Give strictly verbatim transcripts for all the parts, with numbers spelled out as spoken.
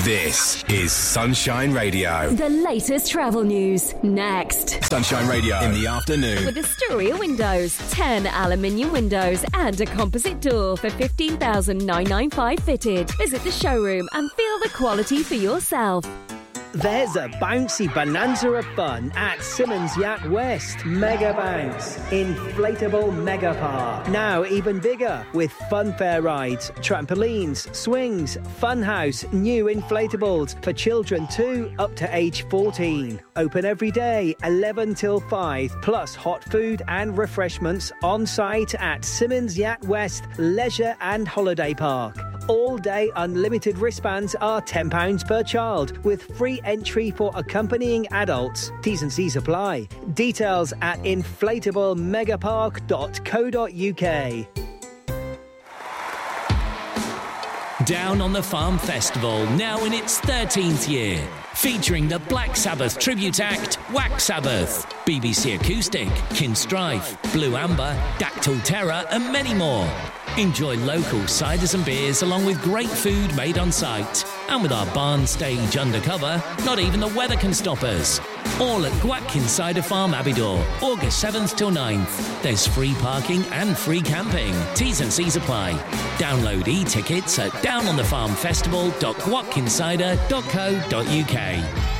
This is Sunshine Radio. The latest travel news, next. Sunshine Radio in the afternoon. With Astoria Windows, ten aluminium windows and a composite door for fifteen thousand nine hundred ninety-five fitted. Visit the showroom and feel the quality for yourself. There's a bouncy bonanza of fun at Simmons Yacht West. Mega Bounce, inflatable mega park. Now even bigger with funfair rides, trampolines, swings, funhouse, new inflatables for children too, up to age fourteen. Open every day, eleven till five, plus hot food and refreshments on site at Simmons Yacht West Leisure and Holiday Park. All-day unlimited wristbands are ten pounds per child, with free entry for accompanying adults. T's and C's apply. Details at inflatable megapark dot co dot uk. Down on the Farm Festival, now in its thirteenth year. Featuring the Black Sabbath tribute act, Wax Sabbath, B B C Acoustic, Kinstrife, Blue Amber, Dactyl Terror and many more. Enjoy local ciders and beers along with great food made on site. And with our barn stage undercover, not even the weather can stop us. All at Gwatkin Cider Farm, Abbeydoor, August seventh till ninth. There's free parking and free camping. T's and C's apply. Download e-tickets at down on the farm festival dot gwatkin cider dot co dot uk.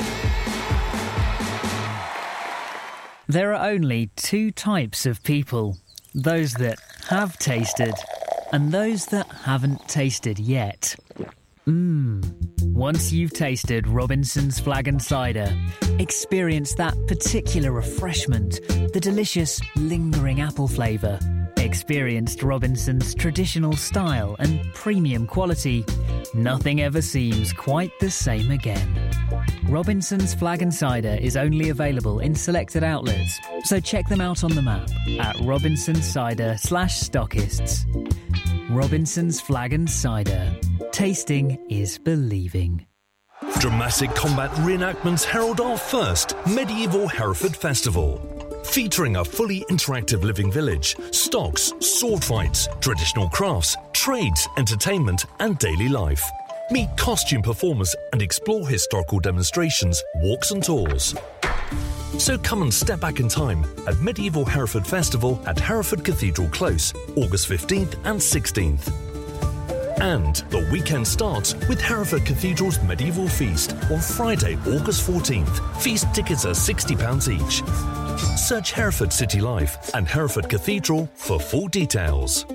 There are only two types of people. Those that have tasted and those that haven't tasted yet. Mmm. Once you've tasted Robinson's Flag and Cider, experience that particular refreshment, the delicious, lingering apple flavour. Experienced Robinson's traditional style and premium quality. Nothing ever seems quite the same again. Robinson's Flag and Cider is only available in selected outlets, so check them out on the map at Robinson's Cider slash stockists. Robinson's Flag and Cider. Tasting is believing. Dramatic combat reenactments herald our first medieval Hereford Festival. Featuring a fully interactive living village, stocks, sword fights, traditional crafts, trades, entertainment and daily life. Meet costume performers and explore historical demonstrations, walks and tours. So come and step back in time at Medieval Hereford Festival at Hereford Cathedral Close, August fifteenth and sixteenth. And the weekend starts with Hereford Cathedral's Medieval Feast on Friday, August fourteenth. Feast tickets are sixty pounds each. Search Hereford City Life and Hereford Cathedral for full details.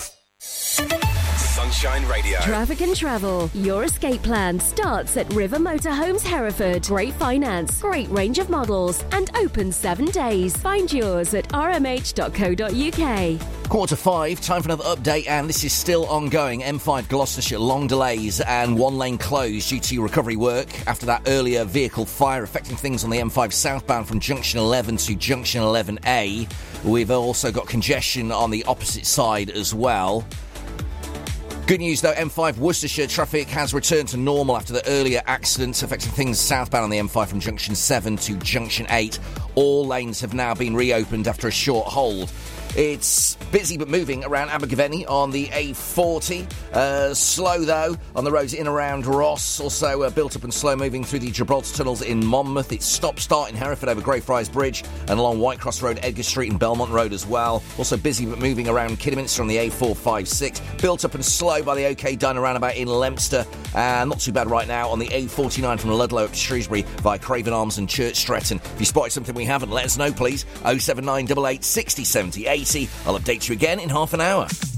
Sunshine Radio. Traffic and travel. Your escape plan starts at River Motorhomes Hereford. Great finance, great range of models, and open seven days. Find yours at r m h dot co dot u k. Quarter five, time for another update, and this is still ongoing. M five Gloucestershire, long delays and one lane closed due to recovery work after that earlier vehicle fire affecting things on the M five southbound from Junction eleven to Junction eleven A. We've also got congestion on the opposite side as well. Good news though, M five Worcestershire traffic has returned to normal after the earlier accident affecting things southbound on the M five from Junction seven to Junction eight. All lanes have now been reopened after a short hold. It's busy but moving around Abergavenny on the A forty. Uh, slow, though, on the roads in around Ross. Also uh, built up and slow moving through the Gibraltar tunnels in Monmouth. It's stop-start in Hereford over Greyfriars Bridge and along Whitecross Road, Edgar Street and Belmont Road as well. Also busy but moving around Kidderminster on the A four five six. Built up and slow by the OK Diner roundabout in Leominster. And not too bad right now on the A forty-nine from Ludlow up to Shrewsbury via Craven Arms and Church Stretton. If you spotted something we haven't, let us know, please. oh seven nine eight eight, six oh seven oh, eighty. I'll update you again in half an hour.